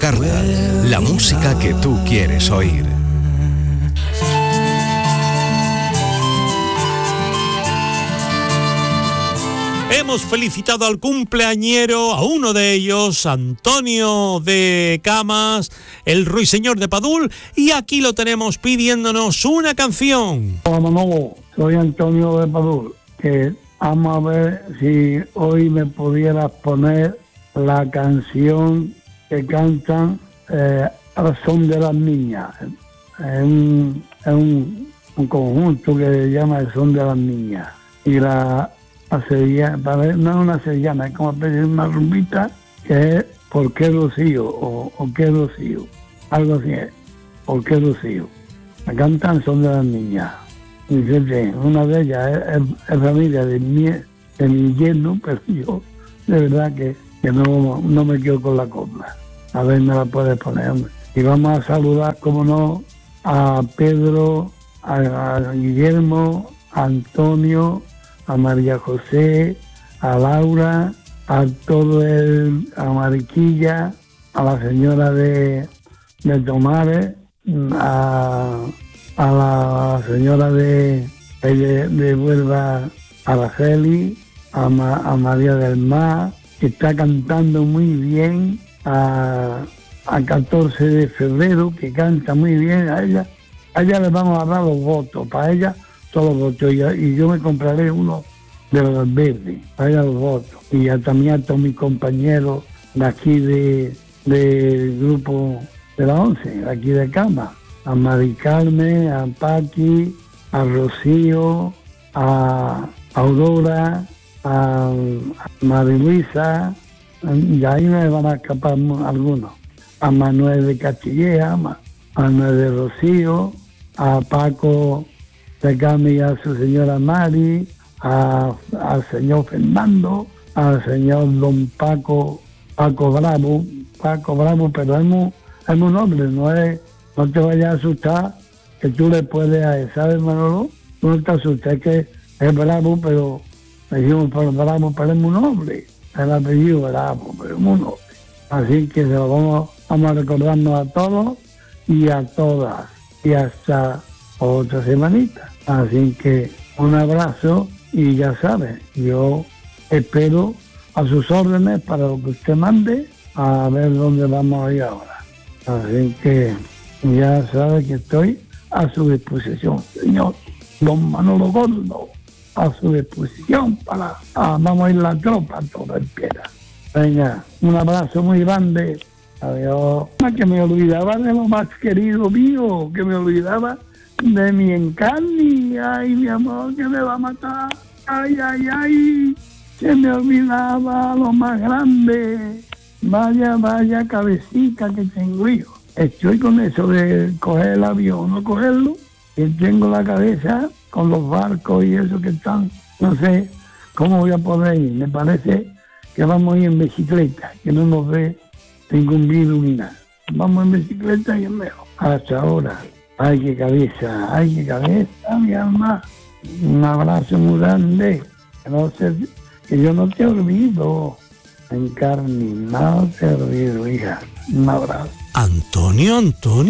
Carla, la música que tú quieres oír. Hemos felicitado al cumpleañero, a uno de ellos, Antonio de Camas, el ruiseñor de Padul, y aquí lo tenemos pidiéndonos una canción. Hola Manolo, soy Antonio de Padul, que vamos a ver si hoy me pudieras poner la canción que cantan al son de las niñas. Es un conjunto que se llama El Son de las Niñas. Y la sevillana, no es una sevillana, es como una rumbita, que es ¿Por qué Rocío? O ¿Qué Rocío? Algo así es, ¿Por qué Rocío? La cantan Son de las Niñas. Y fíjate, una de ellas es familia de mi yerno, pero yo de verdad que no me quedo con la copla. A ver, me la puedes poner, hombre. Y vamos a saludar, como no, a Pedro, a Guillermo, a Antonio, a María José, a Laura, a Mariquilla, a la señora de Tomares, a la señora de Huelva, Araceli, a María del Mar, que está cantando muy bien, a 14 de febrero, que canta muy bien. A ella le vamos a dar los votos, para ella todos los votos, y yo me compraré uno de los verdes, para ella los votos. Y también a todos mis compañeros de aquí del grupo de la 11, de aquí de Cama, a Mari Carmen, a Paqui, a Rocío, a Aurora, a María Luisa, y ahí me van a escapar algunos, a Manuel de Castilleja, a Manuel de Rocío, a Paco de Carmen y a su señora Mari, al señor Fernando, al señor don Paco Bravo, pero es muy noble, no te vayas a asustar, que tú le puedes, ¿sabes, Manolo? Tú no te asustes, es que es bravo, pero me decimos por bravo, pero es muy noble, el apellido Bravo, pero es muy noble. Así que se lo vamos a recordarnos a todos y a todas, y hasta otra semanita. Así que un abrazo, y ya sabes, yo espero a sus órdenes para lo que usted mande, a ver dónde vamos a ir ahora. Así que ya sabe que estoy a su disposición, señor don Manolo Gordo, a su disposición vamos a ir la tropa toda entera. Venga, un abrazo muy grande, adiós. Que me olvidaba de lo más querido mío, que me olvidaba de mi Encarni, ay mi amor, que me va a matar, ay, que me olvidaba lo más grande, vaya cabecita que tengo yo. Estoy con eso de coger el avión, no cogerlo, y tengo la cabeza con los barcos y eso que están, no sé cómo voy a poder ir. Me parece que vamos a ir en bicicleta, que no nos ve ningún virus ni nada. Vamos en bicicleta y es mejor. Hasta ahora. Ay, qué cabeza, mi alma. Un abrazo muy grande. Que yo no te olvido. Encarni, no te olvido, hija. Un abrazo. Antonio.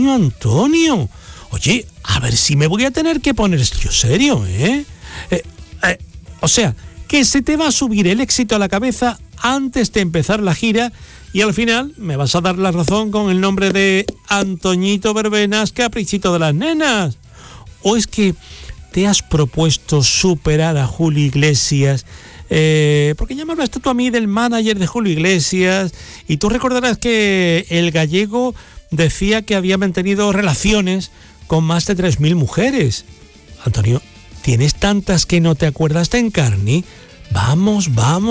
Oye, a ver si me voy a tener que poner yo serio, ¿eh? O sea, que se te va a subir el éxito a la cabeza antes de empezar la gira y al final me vas a dar la razón con el nombre de Antoñito Verbenas, caprichito de las nenas. ¿O es que te has propuesto superar a Julio Iglesias? Porque ya me hablaste tú a mí del manager de Julio Iglesias y tú recordarás que el gallego decía que había mantenido relaciones con más de 3.000 mujeres. Antonio, ¿tienes tantas que no te acuerdas de Encarni? Vamos.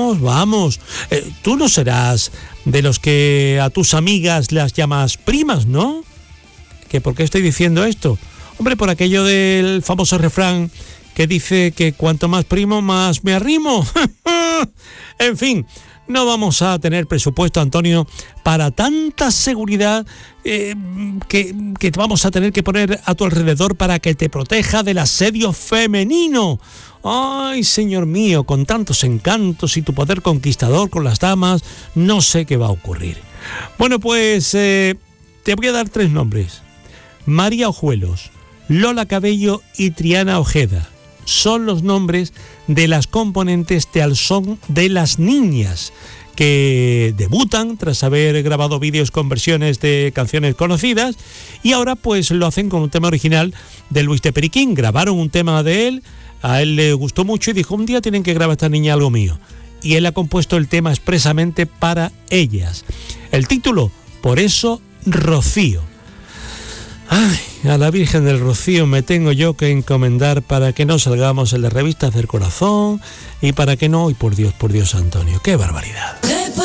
Tú no serás de los que a tus amigas las llamas primas, ¿no? ¿Que por qué estoy diciendo esto? Hombre, por aquello del famoso refrán que dice que cuanto más primo, más me arrimo. En fin, no vamos a tener presupuesto, Antonio, para tanta seguridad que vamos a tener que poner a tu alrededor para que te proteja del asedio femenino. Ay, señor mío, con tantos encantos y tu poder conquistador con las damas, no sé qué va a ocurrir. Bueno, pues te voy a dar 3 nombres. María Ojuelos, Lola Cabello y Triana Ojeda. Son los nombres de las componentes de Al Son de las Niñas, que debutan tras haber grabado vídeos con versiones de canciones conocidas y ahora pues lo hacen con un tema original de Luis de Periquín. Grabaron un tema de él, a él le gustó mucho y dijo, un día tienen que grabar esta niña algo mío. Y él ha compuesto el tema expresamente para ellas. El título, Por eso Rocío. Ay, a la Virgen del Rocío me tengo yo que encomendar para que no salgamos en las revistas del corazón y para que no, y por Dios, Antonio, qué barbaridad.